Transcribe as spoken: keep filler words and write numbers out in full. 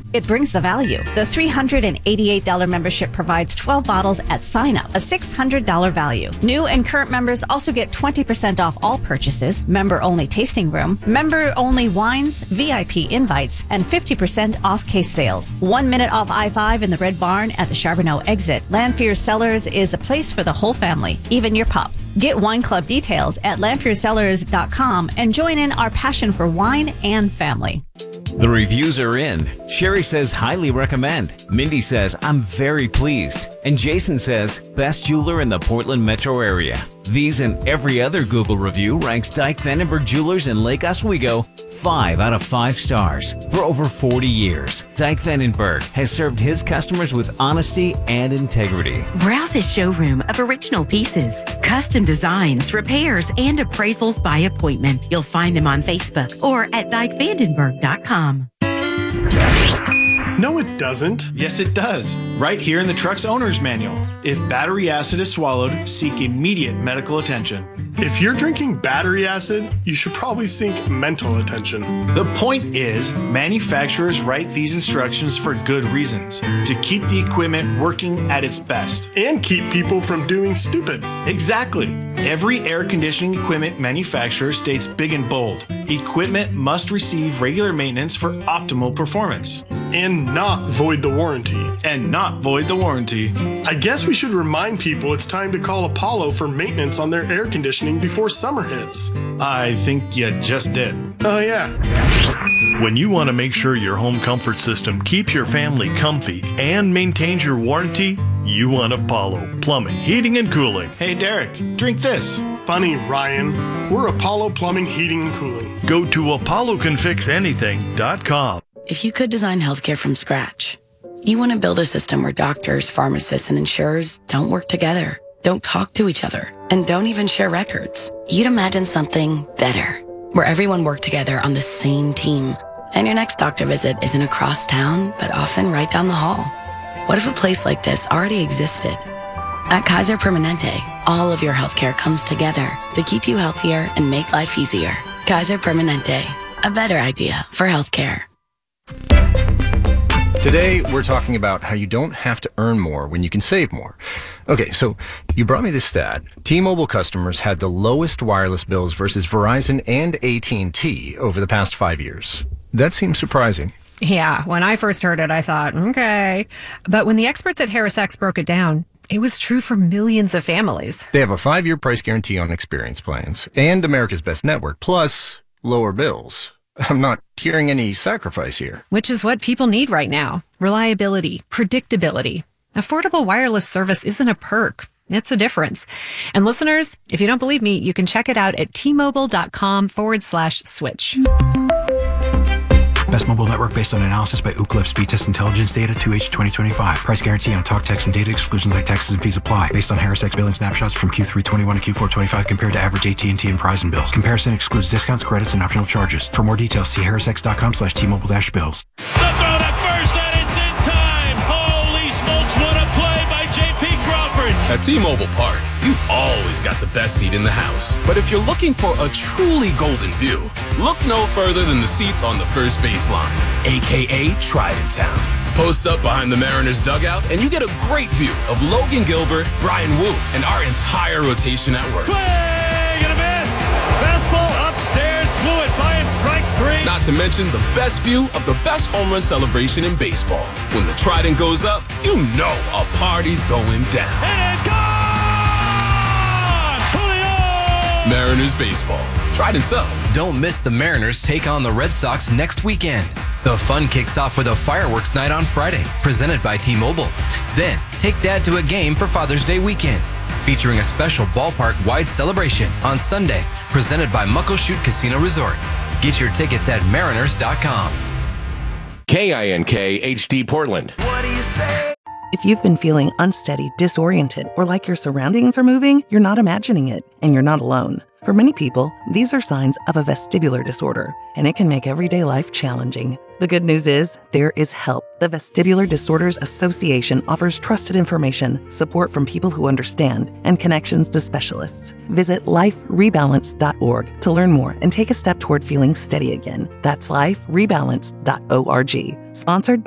It brings the value. The three hundred eighty-eight dollars membership provides twelve bottles at sign up, a six hundred dollars value. New and current members also get twenty percent off all purchases, member-only tasting room, member-only wines, V I P invites, and fifty percent off case sales. One minute off I five in the Red Barn at the Charbonneau exit. Lanphier Cellars is a place for the whole family, even your pup. Get Wine Club details at lanphier cellars dot com and join in our passion for wine and family. The reviews are in. Sherry says, highly recommend. Mindy says, I'm very pleased. And Jason says, best jeweler in the Portland metro area. These and every other Google review ranks Dyke Vandenberg Jewelers in Lake Oswego five out of five stars for over forty years. Dyke Vandenberg has served his customers with honesty and integrity. Browse his showroom of original pieces, custom designs, repairs, and appraisals by appointment. You'll find them on Facebook or at dyke vandenberg dot com. No, it doesn't. Yes, it does. Right here in the truck's owner's manual. If battery acid is swallowed, seek immediate medical attention. If you're drinking battery acid, you should probably seek mental attention. The point is, manufacturers write these instructions for good reasons, to keep the equipment working at its best. And keep people from doing stupid. Exactly. Every air conditioning equipment manufacturer states big and bold, equipment must receive regular maintenance for optimal performance. And not void the warranty. And not void the warranty. I guess we should remind people it's time to call Apollo for maintenance on their air conditioning before summer hits. I think you just did. Oh, yeah. When you want to make sure your home comfort system keeps your family comfy and maintains your warranty, you want Apollo Plumbing, Heating, and Cooling. Hey, Derek, drink this. Funny, Ryan. We're Apollo Plumbing, Heating, and Cooling. Go to apollo can fix anything dot com. If you could design healthcare from scratch, you want to build a system where doctors, pharmacists, and insurers don't work together, don't talk to each other, and don't even share records. You'd imagine something better, where everyone worked together on the same team, and your next doctor visit isn't across town, but often right down the hall. What if a place like this already existed? At Kaiser Permanente, all of your healthcare comes together to keep you healthier and make life easier. Kaiser Permanente, a better idea for healthcare. Today, we're talking about how you don't have to earn more when you can save more. Okay, so you brought me this stat. T-Mobile customers had the lowest wireless bills versus Verizon and A T and T over the past five years. That seems surprising. Yeah, when I first heard it, I thought, okay. But when the experts at HarrisX broke it down, it was true for millions of families. They have a five-year price guarantee on experience plans and America's Best Network, plus lower bills. I'm not hearing any sacrifice here. Which is what people need right now. Reliability, predictability. Affordable wireless service isn't a perk. It's a difference. And listeners, if you don't believe me, you can check it out at tmobile.com forward slash switch. Best mobile network based on analysis by Ookla Speed Test Intelligence Data two H twenty twenty-five. Price guarantee on talk, text, and data. Exclusions like taxes and fees apply. Based on HarrisX billing snapshots from Q three twenty-one to Q four twenty-five compared to average A T and T and Verizon bills. Comparison excludes discounts, credits, and optional charges. For more details, see harrisx.com slash T-Mobile dash bills. The throw to first, and it's in time. Holy smokes, what a play by J P Crawford. At T-Mobile Park, you've always got the best seat in the house. But if you're looking for a truly golden view, look no further than the seats on the first baseline, a k a. Trident Town. Post up behind the Mariners dugout, and you get a great view of Logan Gilbert, Brian Wu, and our entire rotation at work. Swing and a miss. Fastball upstairs, blew it by him, strike three. Not to mention the best view of the best home run celebration in baseball. When the Trident goes up, you know a party's going down. And it's gone! Julio! Mariners baseball. Trident's up. Don't miss the Mariners take on the Red Sox next weekend. The fun kicks off with a fireworks night on Friday, presented by T-Mobile. Then, take Dad to a game for Father's Day weekend, featuring a special ballpark-wide celebration on Sunday, presented by Muckleshoot Casino Resort. Get your tickets at mariners dot com. K I N K H D Portland. What do you say? If you've been feeling unsteady, disoriented, or like your surroundings are moving, you're not imagining it, and you're not alone. For many people, these are signs of a vestibular disorder, and it can make everyday life challenging. The good news is, there is help. The Vestibular Disorders Association offers trusted information, support from people who understand, and connections to specialists. Visit life rebalance dot org to learn more and take a step toward feeling steady again. That's life rebalance dot org. Sponsored by